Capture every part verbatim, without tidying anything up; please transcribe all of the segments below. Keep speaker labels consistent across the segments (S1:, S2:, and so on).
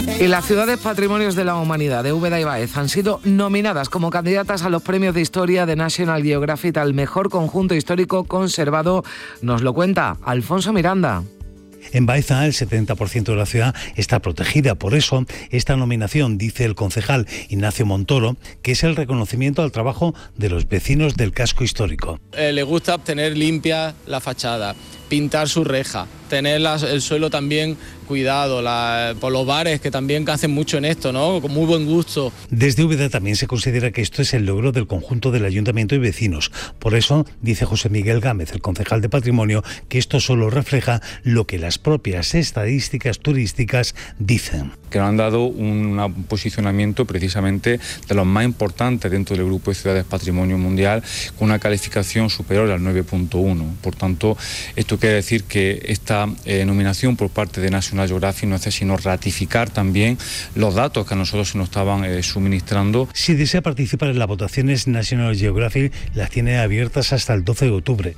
S1: Y las ciudades patrimonios de la humanidad de Úbeda y Baeza han sido nominadas como candidatas a los premios de historia de National Geographic al mejor conjunto histórico conservado. Nos lo cuenta Alfonso Miranda.
S2: En Baeza el setenta por ciento de la ciudad está protegida, por eso esta nominación, dice el concejal Ignacio Montoro, que es el reconocimiento al trabajo de los vecinos del casco histórico.
S3: Eh, le gusta tener limpia la fachada, pintar su reja, tener la, el suelo también cuidado, la, por los bares que también hacen mucho en esto, ¿no? Con muy buen gusto.
S2: Desde Úbeda también se considera que esto es el logro del conjunto del ayuntamiento y vecinos. Por eso, dice José Miguel Gámez, el concejal de Patrimonio, que esto solo refleja lo que las propias estadísticas turísticas dicen.
S4: Que nos han dado un posicionamiento precisamente de los más importantes dentro del grupo de ciudades patrimonio mundial, con una calificación superior al nueve punto uno. Por tanto, esto quiere decir que esta eh, nominación por parte de National Geographic no hace sino ratificar también los datos que a nosotros se nos estaban eh, suministrando.
S2: Si desea participar en las votaciones, National Geographic las tiene abiertas hasta el doce de octubre.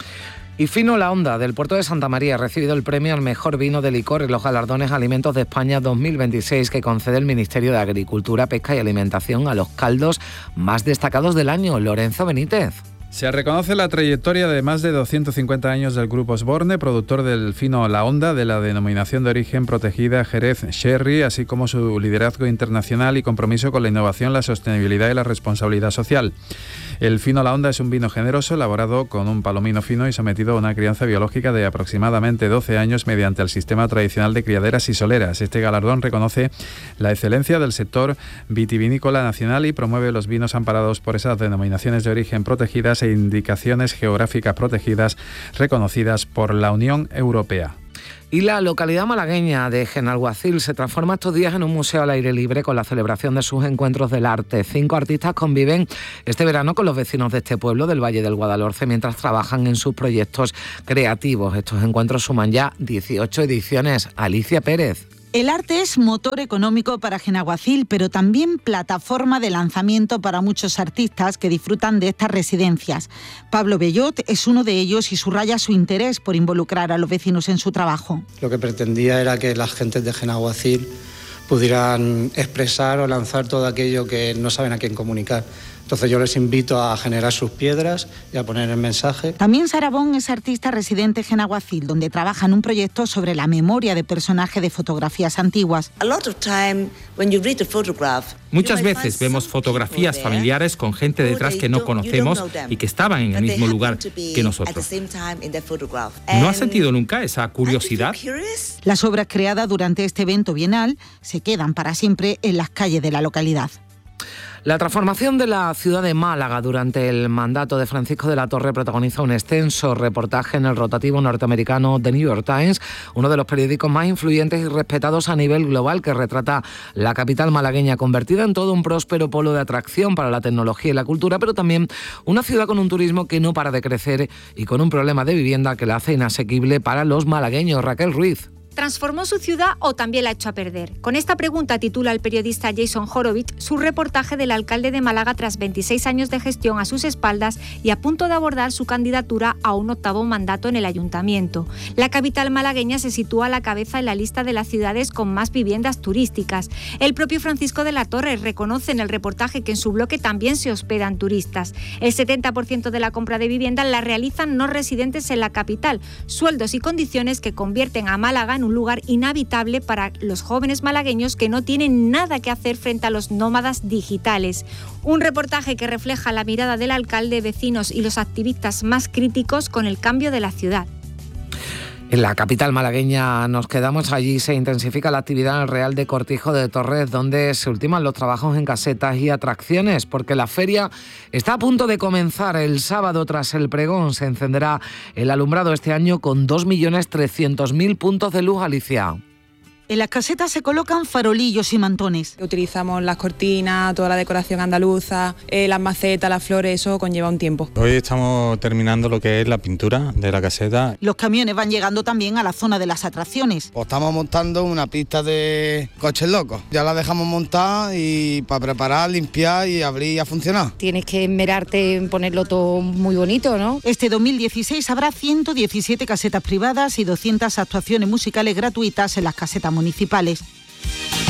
S1: Y Fino La Onda, del puerto de Santa María, ha recibido el premio al mejor vino de licor en los galardones Alimentos de España dos mil veintiséis que concede el Ministerio de Agricultura, Pesca y Alimentación a los caldos más destacados del año. Lorenzo Benítez.
S5: Se reconoce la trayectoria de más de doscientos cincuenta años del Grupo Osborne, productor del Fino La Onda, de la denominación de origen protegida Jerez Sherry, así como su liderazgo internacional y compromiso con la innovación, la sostenibilidad y la responsabilidad social. El Fino La Onda es un vino generoso elaborado con un palomino fino y sometido a una crianza biológica de aproximadamente doce años mediante el sistema tradicional de criaderas y soleras. Este galardón reconoce la excelencia del sector vitivinícola nacional y promueve los vinos amparados por esas denominaciones de origen protegidas e indicaciones geográficas protegidas reconocidas por la Unión Europea.
S1: Y la localidad malagueña de Genalguacil se transforma estos días en un museo al aire libre con la celebración de sus encuentros del arte. Cinco artistas conviven este verano con los vecinos de este pueblo del Valle del Guadalhorce mientras trabajan en sus proyectos creativos. Estos encuentros suman ya dieciocho ediciones. Alicia Pérez.
S6: El arte es motor económico para Genalguacil, pero también plataforma de lanzamiento para muchos artistas que disfrutan de estas residencias. Pablo Bellot es uno de ellos y subraya su interés por involucrar a los vecinos en su trabajo.
S7: Lo que pretendía era que las gentes de Genalguacil pudieran expresar o lanzar todo aquello que no saben a quién comunicar. Entonces yo les invito a generar sus piedras y a poner el mensaje.
S6: También Sarabón es artista residente en Genalguacil, donde trabaja en un proyecto sobre la memoria de personajes de fotografías antiguas.
S8: Muchas veces vemos fotografías familiares con gente detrás que no conocemos y que estaban en el mismo lugar que nosotros. ¿No has sentido nunca esa curiosidad?
S6: Las obras creadas durante este evento bienal se quedan para siempre en las calles de la localidad.
S1: La transformación de la ciudad de Málaga durante el mandato de Francisco de la Torre protagoniza un extenso reportaje en el rotativo norteamericano The New York Times, uno de los periódicos más influyentes y respetados a nivel global, que retrata la capital malagueña convertida en todo un próspero polo de atracción para la tecnología y la cultura, pero también una ciudad con un turismo que no para de crecer y con un problema de vivienda que la hace inasequible para los malagueños. Raquel Ruiz.
S9: ¿Transformó su ciudad o también la echó a perder? Con esta pregunta titula el periodista Jason Horowitz su reportaje del alcalde de Málaga tras veintiséis años de gestión a sus espaldas y a punto de abordar su candidatura a un octavo mandato en el ayuntamiento. La capital malagueña se sitúa a la cabeza en la lista de las ciudades con más viviendas turísticas. El propio Francisco de la Torre reconoce en el reportaje que en su bloque también se hospedan turistas. El setenta por ciento de la compra de viviendas la realizan no residentes en la capital, sueldos y condiciones que convierten a Málaga en un lugar inhabitable para los jóvenes malagueños que no tienen nada que hacer frente a los nómadas digitales. Un reportaje que refleja la mirada del alcalde, vecinos y los activistas más críticos con el cambio de la ciudad.
S1: En la capital malagueña nos quedamos. Allí se intensifica la actividad en el Real de Cortijo de Torres, donde se ultiman los trabajos en casetas y atracciones, porque la feria está a punto de comenzar. El sábado, tras el pregón, se encenderá el alumbrado este año con dos millones trescientos mil puntos de luz. Alicia.
S6: En las casetas se colocan farolillos y mantones.
S10: Utilizamos las cortinas, toda la decoración andaluza, eh, las macetas, las flores, eso conlleva un tiempo.
S11: Hoy estamos terminando lo que es la pintura de la caseta.
S6: Los camiones van llegando también a la zona de las atracciones.
S12: Pues estamos montando una pista de coches locos. Ya la dejamos montada y para preparar, limpiar y abrir a funcionar.
S13: Tienes que esmerarte en ponerlo todo muy bonito, ¿no?
S6: Este dos mil dieciséis habrá ciento diecisiete casetas privadas y doscientas actuaciones musicales gratuitas en las casetas municipales.